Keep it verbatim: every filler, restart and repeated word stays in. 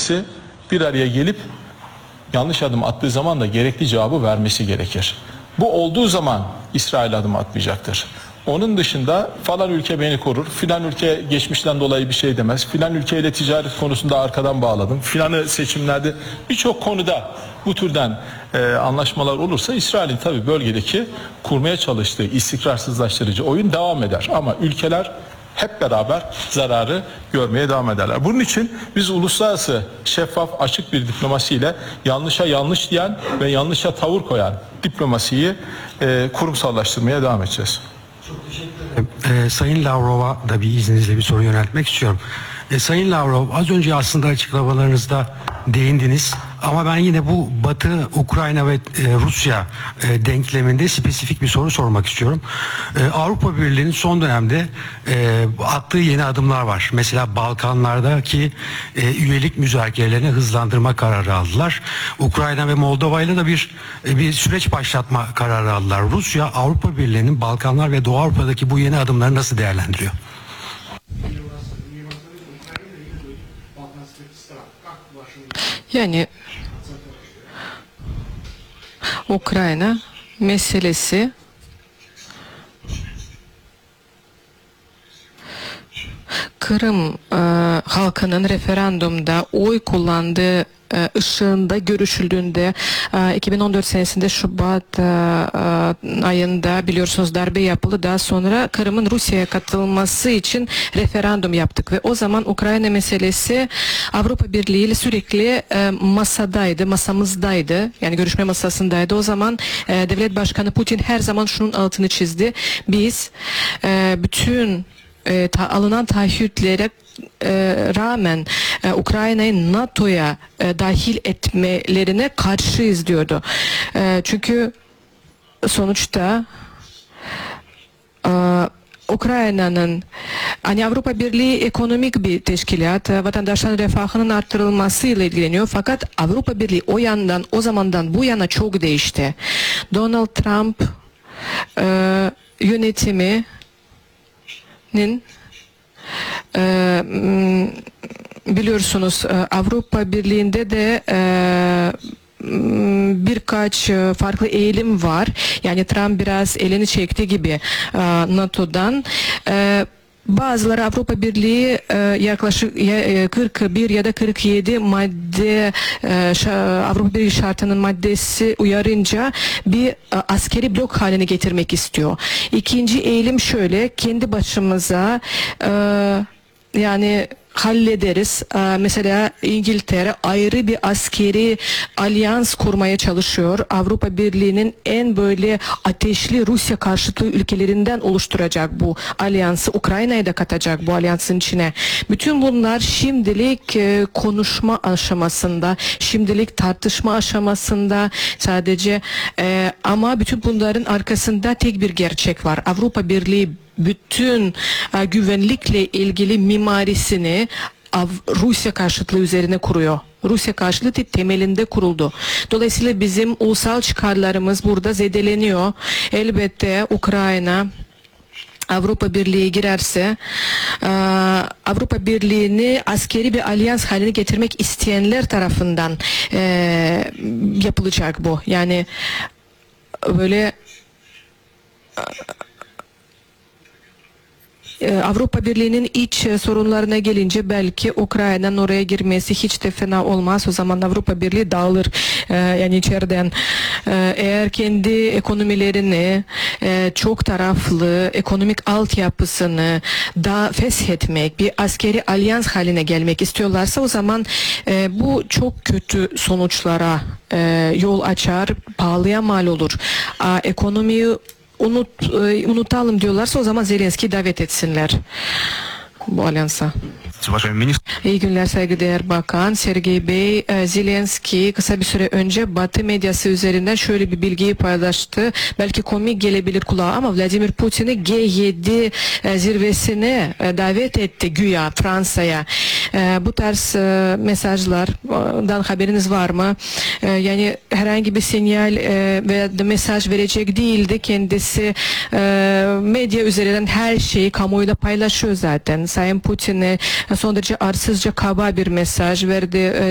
meselesi bir araya gelip yanlış adım attığı zaman da gerekli cevabı vermesi gerekir. Bu olduğu zaman İsrail adım atmayacaktır. Onun dışında falan ülke beni korur, filan ülke geçmişten dolayı bir şey demez, filan ülkeyle ticaret konusunda arkadan bağladım, filanı seçimlerde birçok konuda bu türden e, anlaşmalar olursa İsrail'in tabii bölgedeki kurmaya çalıştığı istikrarsızlaştırıcı oyun devam eder. Ama ülkeler hep beraber zararı görmeye devam ederler. Bunun için biz uluslararası şeffaf, açık bir diplomasiyle yanlışa yanlış diyen ve yanlışa tavır koyan diplomasiyi e, kurumsallaştırmaya devam edeceğiz. Çok teşekkür ederim. Ee, Sayın Lavrov'a da bir izninizle bir soru yöneltmek istiyorum. Ee, Sayın Lavrov, az önce aslında açıklamalarınızda değindiniz ama ben yine bu Batı, Ukrayna ve e, Rusya e, denkleminde spesifik bir soru sormak istiyorum. E, Avrupa Birliği'nin son dönemde e, attığı yeni adımlar var. Mesela Balkanlardaki e, üyelik müzakerelerini hızlandırma kararı aldılar. Ukrayna ve Moldova ile de bir e, bir süreç başlatma kararı aldılar. Rusya, Avrupa Birliği'nin Balkanlar ve Doğu Avrupa'daki bu yeni adımları nasıl değerlendiriyor? Yani Ukrayna meselesi Kırım e, halkının referandumda oy kullandığı e, ışığında görüşüldüğünde e, iki bin on dört senesinde Şubat e, e, ayında biliyorsunuz darbe yapıldı. Daha sonra Kırım'ın Rusya'ya katılması için referandum yaptık ve o zaman Ukrayna meselesi Avrupa Birliği ile sürekli e, masadaydı, masamızdaydı. Yani görüşme masasındaydı. O zaman e, Devlet Başkanı Putin her zaman şunun altını çizdi. Biz e, bütün E, ta, alınan taahhütlere e, rağmen e, Ukrayna'yı NATO'ya e, dahil etmelerine karşıyız diyordu. E, çünkü sonuçta e, Ukrayna'nın hani Avrupa Birliği ekonomik bir teşkilat, vatandaşların refahının arttırılmasıyla ilgileniyor. Fakat Avrupa Birliği o yandan, o zamandan bu yana çok değişti. Donald Trump e, yönetimi nin e, biliyorsunuz Avrupa Birliği'nde de e, birkaç farklı eğilim var. Yani Trump biraz elini çekti gibi e, NATO'dan. E, Bazıları Avrupa Birliği e, yaklaşık e, kırk bir ya da kırk yedi madde e, şa, Avrupa Birliği şartının maddesi uyarınca bir e, askeri blok haline getirmek istiyor. İkinci eğilim şöyle, kendi başımıza e, yani hallederiz. Ee, mesela İngiltere ayrı bir askeri alyans kurmaya çalışıyor. Avrupa Birliği'nin en böyle ateşli Rusya karşıtı ülkelerinden oluşturacak bu alyansı. Ukrayna'yı da katacak bu alyansın içine. Bütün bunlar şimdilik e, konuşma aşamasında, şimdilik tartışma aşamasında sadece e, ama bütün bunların arkasında tek bir gerçek var. Avrupa Birliği bütün e, güvenlikle ilgili mimarisini Av Rusya karşıtlığı üzerine kuruyor. Rusya karşıtlığı temelinde kuruldu. Dolayısıyla bizim ulusal çıkarlarımız burada zedeleniyor. Elbette Ukrayna Avrupa Birliği girerse e, Avrupa Birliği'ni askeri bir alyans haline getirmek isteyenler tarafından e, yapılacak bu. Yani böyle Avrupa Birliği'nin iç sorunlarına gelince belki Ukrayna'nın oraya girmesi hiç de fena olmaz. O zaman Avrupa Birliği dağılır ee, yani içeriden. Ee, eğer kendi ekonomilerini e, çok taraflı ekonomik altyapısını da feshetmek, bir askeri alyans haline gelmek istiyorlarsa o zaman e, bu çok kötü sonuçlara e, yol açar, pahalıya mal olur. Aa, ekonomiyi Unut, unutalım diyorlarsa o zaman Zelenski'yi davet etsinler bu alyansa. İyi günler saygıdeğer Bakan Sergey Bey. Zelenski kısa bir süre önce Batı medyası üzerinden şöyle bir bilgiyi paylaştı. Belki komik gelebilir kulağa ama Vladimir Putin'i G yedi zirvesine davet etti güya Fransa'ya. Bu tarz mesajlardan haberiniz var mı? Yani herhangi bir sinyal veya da mesaj verecek değildi. Kendisi medya üzerinden her şeyi kamuoyuyla paylaşıyor zaten. Sayın Putin'e son derece arsızca kaba bir mesaj verdi.